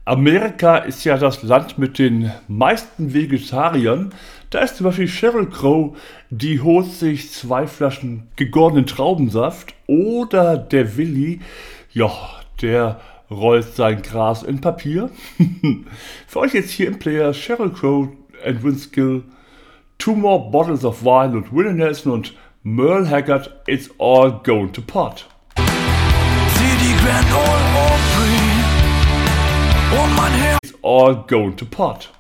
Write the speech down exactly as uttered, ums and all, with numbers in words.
Amerika ist ja das Land mit den meisten Vegetariern. Da ist zum Beispiel Sheryl Crow, die holt sich zwei Flaschen gegorenen Traubensaft. Oder der Willi, ja, der rollt sein Gras in Papier. Für euch jetzt hier im Player Sheryl Crow and Vince Gill, Two More Bottles of Wine und Willie Nelson und Merle Haggard, It's All Going to Pot. It's all going to pot.